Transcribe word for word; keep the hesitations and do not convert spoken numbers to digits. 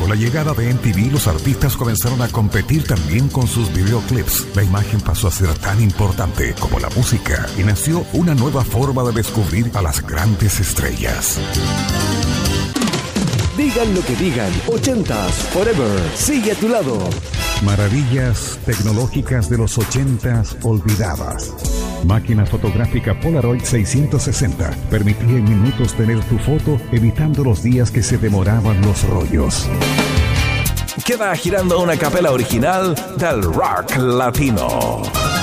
Con la llegada de M T V, los artistas comenzaron a competir también con sus videoclips. La imagen pasó a ser tan importante como la música y nació una nueva forma de descubrir a las grandes estrellas. Digan lo que digan, ochentas Forever sigue a tu lado. Maravillas tecnológicas de los ochentas olvidadas. Máquina fotográfica Polaroid seiscientos sesenta permitía en minutos tener tu foto, evitando los días que se demoraban los rollos. Queda girando una capela original del rock latino.